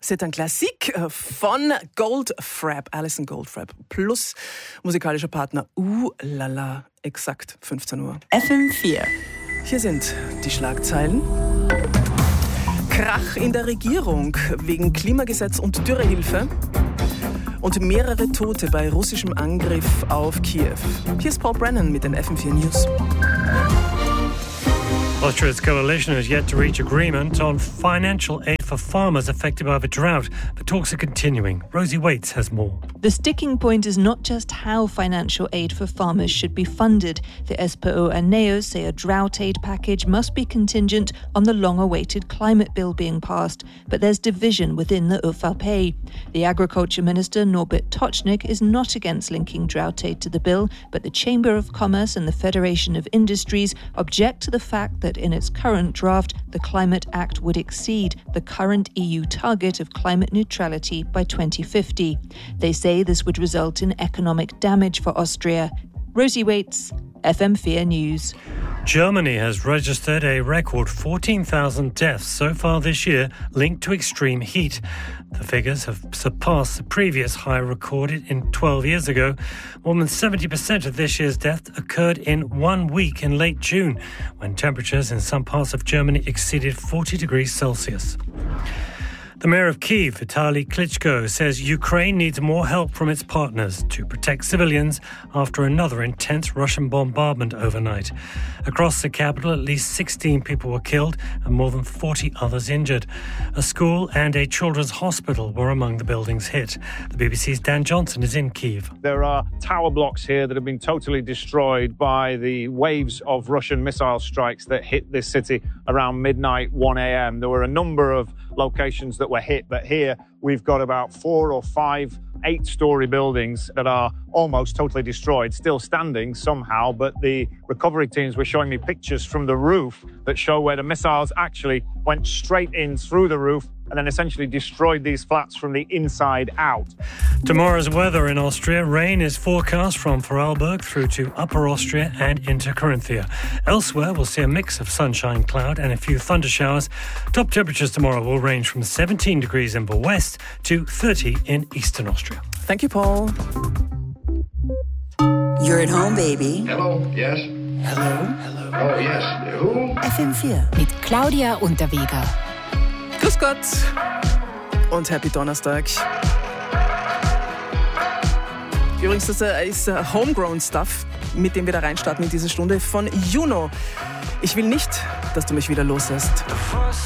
C'est un Klassik von Goldfrapp, Alison Goldfrapp, plus musikalischer Partner Lala, exakt 15 Uhr. FM4. Hier sind die Schlagzeilen. Krach in der Regierung wegen Klimagesetz und Dürrehilfe. Und mehrere Tote bei russischem Angriff auf Kiew. Hier ist Paul Brennan mit den FM4 News. Austria's coalition has yet to reach agreement on financial aid for farmers affected by the drought. The talks are continuing. Rosie Waits has more. The sticking point is not just how financial aid for farmers should be funded. The SPÖ and NEOS say a drought aid package must be contingent on the long-awaited climate bill being passed. But there's division within the ÖVP. The Agriculture Minister Norbert Tocznik is not against linking drought aid to the bill, but the Chamber of Commerce and the Federation of Industries object to the fact that in its current draft, the Climate Act would exceed the current EU target of climate neutrality by 2050. They say this would result in economic damage for Austria. Rosie Waits, FM4 News. Germany has registered a record 14,000 deaths so far this year linked to extreme heat. The figures have surpassed the previous high recorded in 12 years ago. More than 70% of this year's deaths occurred in 1 week in late June, when temperatures in some parts of Germany exceeded 40 degrees Celsius. The mayor of Kyiv, Vitaly Klitschko, says Ukraine needs more help from its partners to protect civilians after another intense Russian bombardment overnight. Across the capital, at least 16 people were killed and more than 40 others injured. A school and a children's hospital were among the buildings hit. The BBC's Dan Johnson is in Kyiv. There are tower blocks here that have been totally destroyed by the waves of Russian missile strikes that hit this city around midnight, 1 a.m. There were a number of locations that were hit, but here we've got about 4 or 5 8-story buildings that are almost totally destroyed, still standing somehow, but the recovery teams were showing me pictures from the roof that show where the missiles actually went straight in through the roof and then essentially destroyed these flats from the inside out. Tomorrow's weather in Austria. Rain is forecast from Vorarlberg through to Upper Austria and into Carinthia. Elsewhere, we'll see a mix of sunshine, cloud and a few thunder showers. Top temperatures tomorrow will range from 17 degrees in the west to 30 in eastern Austria. Thank you, Paul. You're at home, baby. Hello, yes. Hello. Hello. Oh, yes. Who? FM4. Mit Claudia Unterweger. Grüß Gott und Happy Donnerstag. Übrigens, das ist Homegrown Stuff, mit dem wir da reinstarten in diese Stunde von Juno. Ich will nicht, dass du mich wieder loslässt.